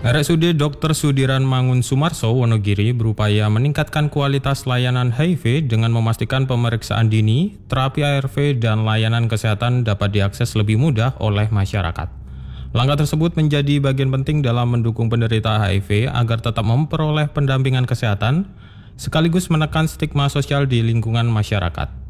RSUD Dr. Sudiran Mangun Sumarso, Wonogiri berupaya meningkatkan kualitas layanan HIV dengan memastikan pemeriksaan dini, terapi ARV, dan layanan kesehatan dapat diakses lebih mudah oleh masyarakat. Langkah tersebut menjadi bagian penting dalam mendukung penderita HIV agar tetap memperoleh pendampingan kesehatan, sekaligus menekan stigma sosial di lingkungan masyarakat.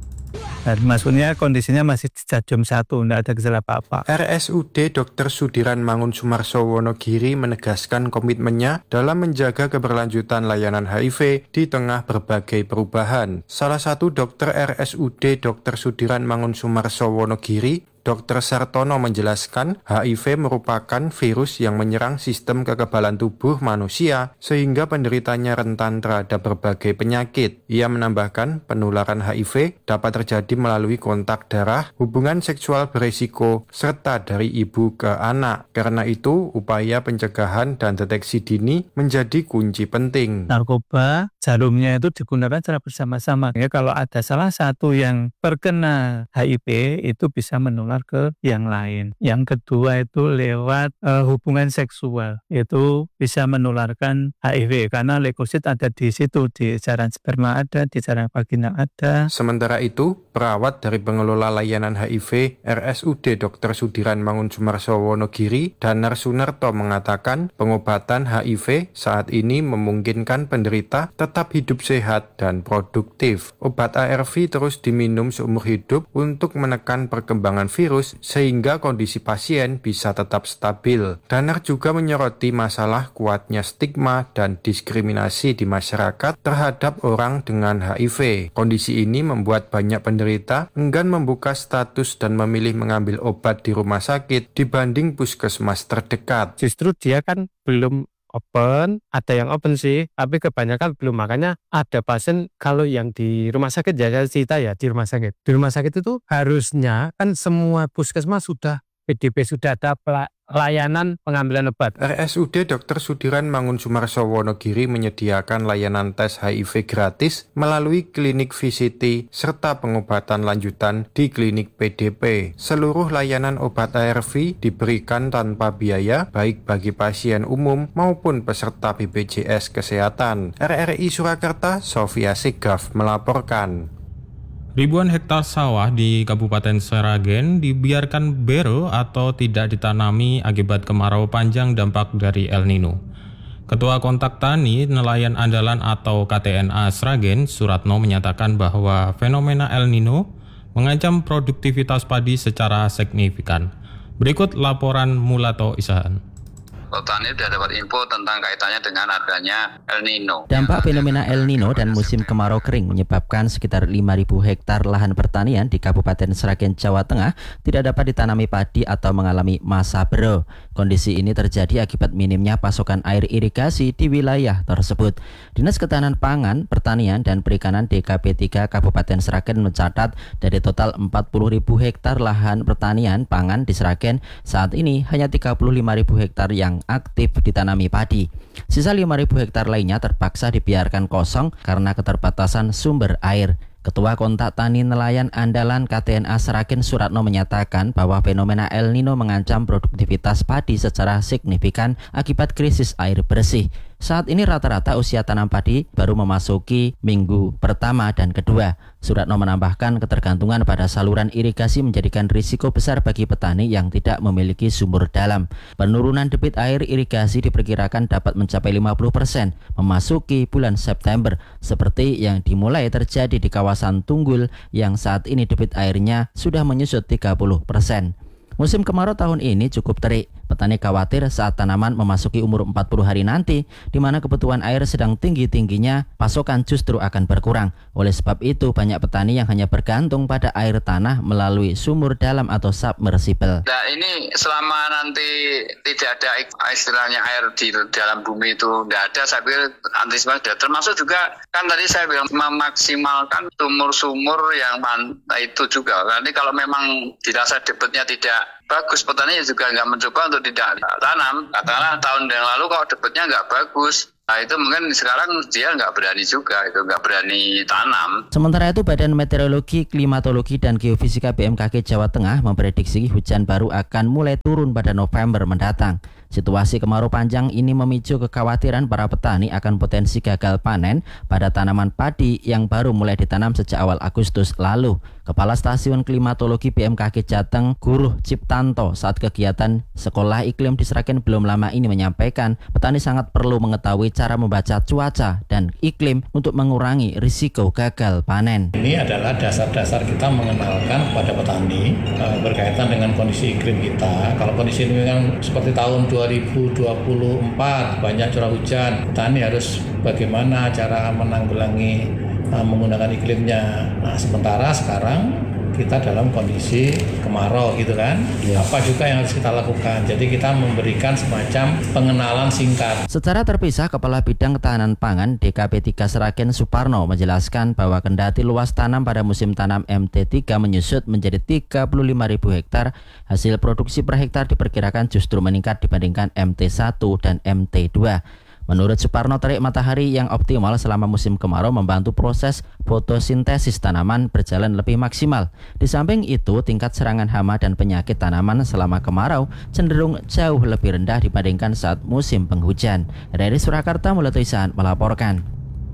Dan maksudnya kondisinya masih stadium 1, tidak ada gejala apa-apa. RSUD Dr. Sudiran Mangun Sumarso, Wonogiri menegaskan komitmennya dalam menjaga keberlanjutan layanan HIV di tengah berbagai perubahan. Salah satu dokter RSUD Dr. Sudiran Mangun Sumarso, Wonogiri, Dr. Sartono menjelaskan, HIV merupakan virus yang menyerang sistem kekebalan tubuh manusia sehingga penderitanya rentan terhadap berbagai penyakit. Ia menambahkan, penularan HIV dapat terjadi melalui kontak darah, hubungan seksual beresiko, serta dari ibu ke anak. Karena itu, upaya pencegahan dan deteksi dini menjadi kunci penting. Narkoba, jarumnya itu digunakan secara bersama-sama. Ya, kalau ada salah satu yang terkena HIV, itu bisa menular ke yang lain. Yang kedua itu lewat hubungan seksual, itu bisa menularkan HIV karena leukosit ada di situ, di saluran sperma ada, di saluran vagina ada. Sementara itu, perawat dari pengelola layanan HIV RSUD Dr. Sudiran Mangun Sumarso, Wonogiri, Danar Sunarto mengatakan pengobatan HIV saat ini memungkinkan penderita tetap hidup sehat dan produktif. Obat ARV terus diminum seumur hidup untuk menekan perkembangan virus sehingga kondisi pasien bisa tetap stabil. Danar juga menyoroti masalah kuatnya stigma dan diskriminasi di masyarakat terhadap orang dengan HIV. Kondisi ini membuat banyak penderita enggan membuka status dan memilih mengambil obat di rumah sakit dibanding puskesmas terdekat. Justru dia kan belum open, ada yang open sih, tapi kebanyakan belum. Makanya ada pasien kalau yang di rumah sakit, ya saya cerita ya, di rumah sakit. Di rumah sakit itu harusnya kan semua puskesmas sudah PDP, sudah ada layanan pengambilan obat. RSUD Dr. Sudiran Mangun Sumarso, Wonogiri menyediakan layanan tes HIV gratis melalui klinik VCT serta pengobatan lanjutan di klinik PDP. Seluruh layanan obat ARV diberikan tanpa biaya baik bagi pasien umum maupun peserta BPJS Kesehatan. RRI Surakarta, Sofia Sigaf melaporkan. Ribuan hektar sawah di Kabupaten Sragen dibiarkan bero atau tidak ditanami akibat kemarau panjang dampak dari El Nino. Ketua Kontak Tani Nelayan Andalan atau KTNA Sragen, Suratno menyatakan bahwa fenomena El Nino mengancam produktivitas padi secara signifikan. Berikut laporan Mulato Isahan. Petani sudah dapat info tentang kaitannya dengan adanya El Nino. Dampak fenomena El Nino dan musim kemarau kering menyebabkan sekitar 5.000 hektar lahan pertanian di Kabupaten Sragen, Jawa Tengah tidak dapat ditanami padi atau mengalami masa bero. Kondisi ini terjadi akibat minimnya pasokan air irigasi di wilayah tersebut. Dinas Ketahanan Pangan, Pertanian, dan Perikanan DKP 3 Kabupaten Sragen mencatat dari total 40.000 hektar lahan pertanian pangan di Sragen, saat ini hanya 35.000 hektar yang aktif ditanami padi. Sisa 5.000 hektar lainnya terpaksa dibiarkan kosong karena keterbatasan sumber air. Ketua Kontak Tani Nelayan Andalan KTNA Sragen, Suratno menyatakan bahwa fenomena El Nino mengancam produktivitas padi secara signifikan akibat krisis air bersih. Saat ini rata-rata usia tanam padi baru memasuki minggu pertama dan kedua. Suratno menambahkan ketergantungan pada saluran irigasi menjadikan risiko besar bagi petani yang tidak memiliki sumur dalam. Penurunan debit air irigasi diperkirakan dapat mencapai 50% memasuki bulan September, seperti yang dimulai terjadi di kawasan Tunggul yang saat ini debit airnya sudah menyusut 30%. Musim kemarau tahun ini cukup terik. Petani khawatir saat tanaman memasuki umur 40 hari nanti, di mana kebutuhan air sedang tinggi-tingginya, pasokan justru akan berkurang. Oleh sebab itu, banyak petani yang hanya bergantung pada air tanah melalui sumur dalam atau submersible. Nah, ini selama nanti tidak ada istilahnya air di dalam bumi itu tidak ada, saya pikir antisipasi. Termasuk juga kan tadi saya bilang memaksimalkan sumur-sumur yang itu juga. Nanti kalau memang dirasa debitnya tidak bagus, petani juga nggak mencoba untuk tidak tanam. Katakanlah tahun yang lalu kalau debitnya nggak bagus, nah itu mungkin sekarang dia nggak berani juga, itu nggak berani tanam. Sementara itu, Badan Meteorologi, Klimatologi, dan Geofisika BMKG Jawa Tengah memprediksi hujan baru akan mulai turun pada November mendatang. Situasi kemarau panjang ini memicu kekhawatiran para petani akan potensi gagal panen pada tanaman padi yang baru mulai ditanam sejak awal Agustus lalu. Kepala Stasiun Klimatologi BMKG Jateng, Guruh Ciptanto, saat kegiatan Sekolah Iklim di Sragen belum lama ini menyampaikan, petani sangat perlu mengetahui cara membaca cuaca dan iklim untuk mengurangi risiko gagal panen. Ini adalah dasar-dasar kita mengenalkan kepada petani berkaitan dengan kondisi iklim kita. Kalau kondisi iklim kan seperti tahun 2024 banyak curah hujan, petani harus bagaimana cara menanggulangi menggunakan iklimnya. Nah, sementara sekarang kita dalam kondisi kemarau gitu kan. Apa juga yang harus kita lakukan. Jadi kita memberikan semacam pengenalan singkat. Secara terpisah, Kepala Bidang Ketahanan Pangan DKP 3 Sragen Suparno menjelaskan bahwa kendati luas tanam pada musim tanam MT3 menyusut menjadi 35.000 hektar, hasil produksi per hektar diperkirakan justru meningkat dibandingkan MT1 dan MT2. Menurut Suparno, terik matahari yang optimal selama musim kemarau membantu proses fotosintesis tanaman berjalan lebih maksimal. Di samping itu, tingkat serangan hama dan penyakit tanaman selama kemarau cenderung jauh lebih rendah dibandingkan saat musim penghujan. Dari Surakarta, Mulai Tuisan melaporkan.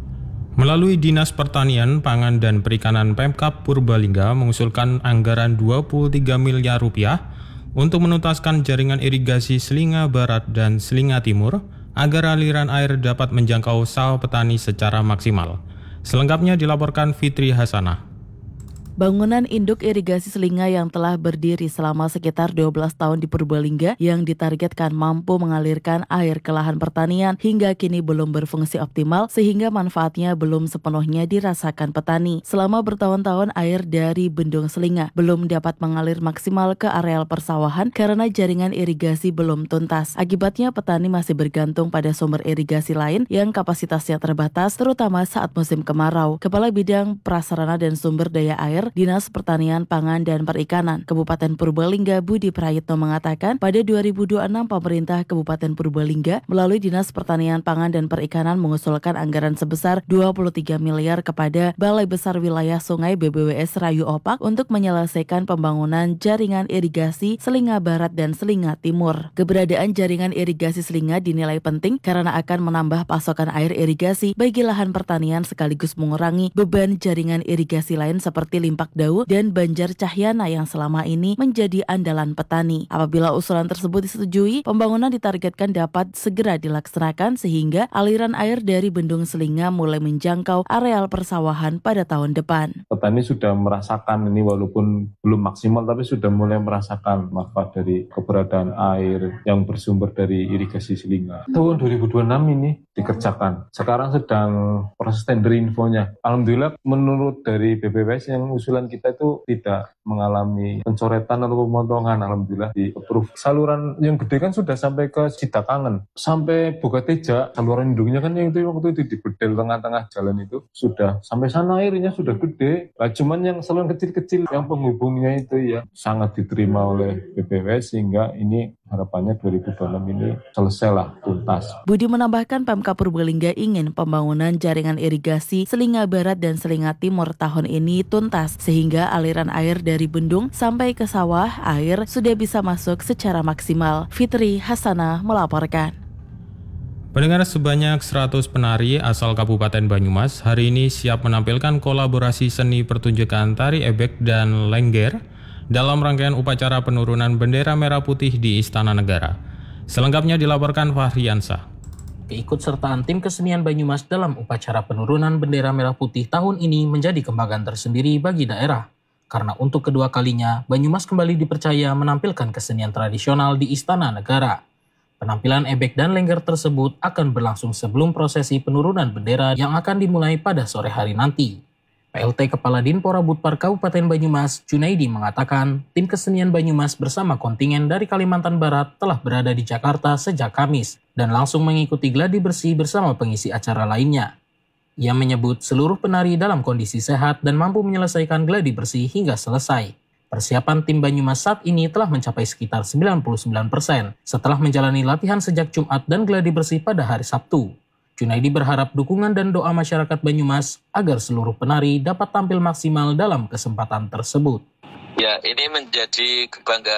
Melalui Dinas Pertanian, Pangan dan Perikanan Pemkab Purbalingga mengusulkan anggaran 23 miliar rupiah untuk menuntaskan jaringan irigasi Selinga Barat dan Selinga Timur agar aliran air dapat menjangkau sawah petani secara maksimal. Selengkapnya dilaporkan Fitri Hasanah. Bangunan induk irigasi Selinga yang telah berdiri selama sekitar 12 tahun di Purbalingga yang ditargetkan mampu mengalirkan air ke lahan pertanian hingga kini belum berfungsi optimal sehingga manfaatnya belum sepenuhnya dirasakan petani. Selama bertahun-tahun air dari bendung Selinga belum dapat mengalir maksimal ke areal persawahan karena jaringan irigasi belum tuntas. Akibatnya petani masih bergantung pada sumber irigasi lain yang kapasitasnya terbatas terutama saat musim kemarau. Kepala Bidang Prasarana dan Sumber Daya Air Dinas Pertanian, Pangan, dan Perikanan Kabupaten Purbalingga Budi Prayitno mengatakan pada 2026 pemerintah Kabupaten Purbalingga melalui Dinas Pertanian, Pangan, dan Perikanan mengusulkan anggaran sebesar 23 miliar kepada Balai Besar Wilayah Sungai BBWS Rayu Opak untuk menyelesaikan pembangunan jaringan irigasi Selinga Barat dan Selinga Timur. Keberadaan jaringan irigasi Selinga dinilai penting karena akan menambah pasokan air irigasi bagi lahan pertanian sekaligus mengurangi beban jaringan irigasi lain seperti Limpak Dau dan Banjar Cahyana yang selama ini menjadi andalan petani. Apabila usulan tersebut disetujui, pembangunan ditargetkan dapat segera dilaksanakan sehingga aliran air dari bendung Selinga mulai menjangkau areal persawahan pada tahun depan. Petani sudah merasakan ini walaupun belum maksimal tapi sudah mulai merasakan manfaat dari keberadaan air yang bersumber dari irigasi Selinga. Tahun 2026 ini dikerjakan. Sekarang sedang proses tender infonya. Alhamdulillah menurut dari BPWS yang usulan kita itu tidak mengalami pencoretan atau pemotongan. Alhamdulillah di approve. Saluran yang gede kan sudah sampai ke Cidakangen, sampai Bogateja. Saluran induknya kan yang itu waktu itu di bedel tengah-tengah jalan itu sudah sampai sana airnya sudah gede. Nah, cuman yang saluran kecil-kecil yang penghubungnya itu ya sangat diterima oleh BPWS sehingga ini harapannya 2026 ini selesailah tuntas. Budi menambahkan Pemkab Purbalingga ingin pembangunan jaringan irigasi Selinga Barat dan Selinga Timur tahun ini tuntas sehingga aliran air dari bendung sampai ke sawah air sudah bisa masuk secara maksimal. Fitri Hasanah melaporkan. Pendengar, sebanyak 100 penari asal Kabupaten Banyumas hari ini siap menampilkan kolaborasi seni pertunjukan tari ebek dan lengger dalam rangkaian upacara penurunan bendera merah putih di Istana Negara. Selengkapnya dilaporkan Fahriansah. Keikutsertaan tim kesenian Banyumas dalam upacara penurunan bendera merah putih tahun ini menjadi kebanggaan tersendiri bagi daerah. Karena untuk kedua kalinya, Banyumas kembali dipercaya menampilkan kesenian tradisional di Istana Negara. Penampilan ebek dan lengger tersebut akan berlangsung sebelum prosesi penurunan bendera yang akan dimulai pada sore hari nanti. PLT Kepala Dinpora Budpar Kabupaten Banyumas, Junaidi mengatakan, tim kesenian Banyumas bersama kontingen dari Kalimantan Barat telah berada di Jakarta sejak Kamis dan langsung mengikuti gladi bersih bersama pengisi acara lainnya. Ia menyebut seluruh penari dalam kondisi sehat dan mampu menyelesaikan gladi bersih hingga selesai. Persiapan tim Banyumas saat ini telah mencapai sekitar 99% setelah menjalani latihan sejak Jumat dan gladi bersih pada hari Sabtu. Junaidi berharap dukungan dan doa masyarakat Banyumas agar seluruh penari dapat tampil maksimal dalam kesempatan tersebut. Ya, ini menjadi kebanggaan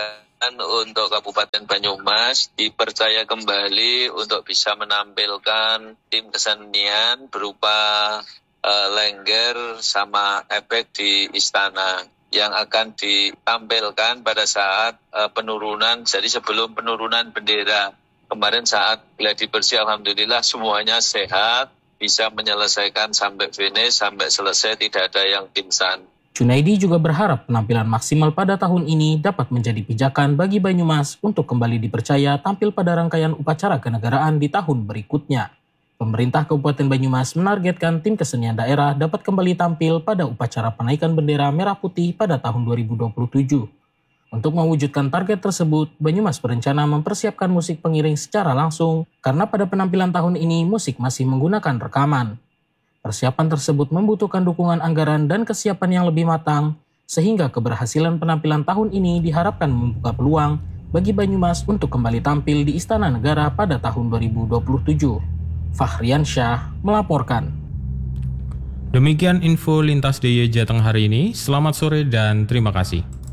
untuk Kabupaten Banyumas dipercaya kembali untuk bisa menampilkan tim kesenian berupa lengger sama ebek di istana yang akan ditampilkan pada saat penurunan, jadi sebelum penurunan bendera. Kemarin saat gladi bersih, alhamdulillah semuanya sehat, bisa menyelesaikan sampai finish, sampai selesai, tidak ada yang pingsan. Junaidi juga berharap penampilan maksimal pada tahun ini dapat menjadi pijakan bagi Banyumas untuk kembali dipercaya tampil pada rangkaian upacara kenegaraan di tahun berikutnya. Pemerintah Kabupaten Banyumas menargetkan tim kesenian daerah dapat kembali tampil pada upacara penaikan bendera merah putih pada tahun 2027. Untuk mewujudkan target tersebut, Banyumas berencana mempersiapkan musik pengiring secara langsung karena pada penampilan tahun ini musik masih menggunakan rekaman. Persiapan tersebut membutuhkan dukungan anggaran dan kesiapan yang lebih matang, sehingga keberhasilan penampilan tahun ini diharapkan membuka peluang bagi Banyumas untuk kembali tampil di Istana Negara pada tahun 2027. Fahrian Syah melaporkan. Demikian info Lintas DIY Jateng hari ini. Selamat sore dan terima kasih.